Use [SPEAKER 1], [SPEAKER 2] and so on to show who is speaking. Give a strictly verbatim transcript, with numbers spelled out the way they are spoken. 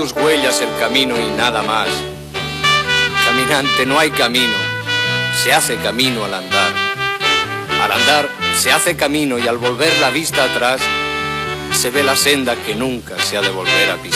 [SPEAKER 1] tus huellas el camino y nada más. Caminante, no hay camino, se hace camino al andar. Al andar se hace camino y al volver la vista atrás se ve la senda que nunca se ha de volver a pisar.